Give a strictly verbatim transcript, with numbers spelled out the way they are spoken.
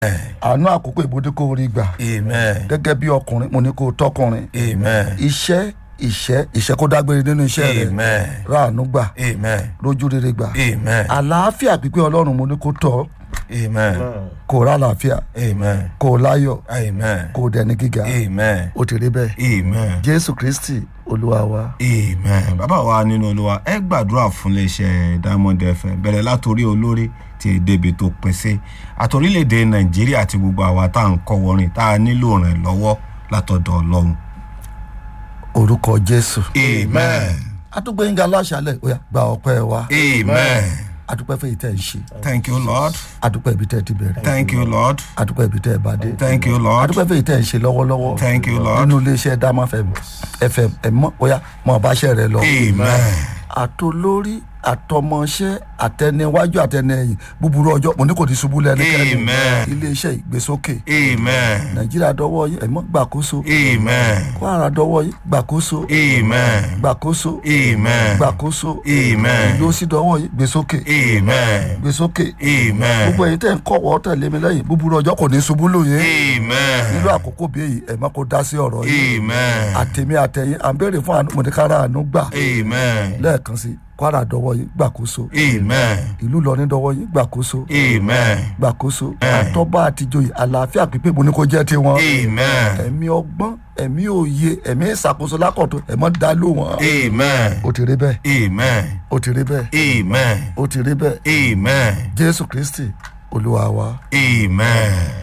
àánú àkókò ìbòdì kò rí gbà. Amen. Gẹ́gẹ́ bí ọkùnrin mo ní kó tọkùnrin. Amen. Iṣẹ́ iṣẹ́ iṣẹ́ kó dágbére nínú iṣẹ́ rẹ̀. Amen. Ráàánú gbà. Amen. Lójú rere gbà. Amen. Àlàáfíà pípé Ọlọ́run mo ní kó tọ́. Amen. Kó rà àlàáfíà. Amen. Kó láyọ̀. Amen. Kó dẹni gíga. Amen. Ó ti rí bẹ́ẹ̀. Amen. Jésù Kristi Olúwa wa. Amen. Bàbá wa nínú Olúwa ẹ gbàdúrà fún iléeṣẹ́ Diamond F M bẹ̀rẹ̀ látòrí olórí tí èdèbè tó pín sí àtòrílẹ̀-èdè Nàìjíríà àti gbogbo àwa tá à ń kọ́ wọrin tá a nílò ràn lọ́wọ́ látọ̀dọ̀ Ọlọ́run. Orúkọ Jésù. Amen. Àtúgbò yín ga láṣálẹ̀ ó yá gba ọpẹ́ wa. Amen. Àdúpẹ́ fún ìtẹ́ ń ṣe. Thank you, Lord. Àdúpẹ́ ibi tẹ́ ti bẹ̀rẹ̀. Thank you, Lord. Àdúpẹ́ ibi tẹ́ bá dé. Thank you, Lord. Àdúpẹ́ fún ìtẹ́ ń ṣe lọ́wọ́lọ́wọ́. Thank you, Lord. Nínú iléeṣẹ́ Diamond F M ẹ̀ mọ́ ó yá mọ́ ọbaṣẹ́ rẹ lọ. Amen. Àtolórí àtọmọṣẹ́ àtẹniwájú àtẹnẹyìn búburú ọjọ́ mo ní kò ní ṣubú lẹ́nikẹ́ni. Amen. Iléeṣẹ́ ìgbésókè. Amen. Nàìjíríà dọwọ́ yín ẹ̀ mọ́ gbàkóso. Amen. Kwara dọwọ́ yín gbàkóso. Amen. Gbàkóso. Amen. Gbàkóso. Amen. Ìlú òsì dọwọ́ yín gbésókè. Amen. Gbésókè. Amen. Gbogbo èyí tẹ̀ ń kọ̀wọ́ tẹ̀lé mi lẹ́yìn búburú ọjọ́ kò ní ṣubú lóye. Amen. Nílò àkókò bí èyí ẹ̀ má kó dá sí ọ̀rọ̀ yìí. Amen. Àtẹ̀mí àtẹ̀yìn à ń béèrè fún àánú mọ̀dékára àánú gbà. Amen. Lẹ́ẹ̀kan sí Kwara dọwọ́ yín gbàkóso. Amen. Ìlú Ìlọrin dọwọ́ yín gbàkóso. Amen. Gbàkóso. Àtọ́bá àtijọ́ àlàáfíà pípé mo ní kó jẹ́ tiwọn. Amen. Ẹ̀mí ọgbọ́n ẹ̀mí òye ẹ̀mí ìṣàkóso lákọ̀tún ẹ̀mọ́ dá ló wọn. Amen. Ó ti rí bẹ́ẹ̀. Amen. Ó ti rí bẹ́ẹ̀. Amen. Ó ti rí bẹ́ẹ̀. Amen. Jésù Kristi Olúwa wa. Amen.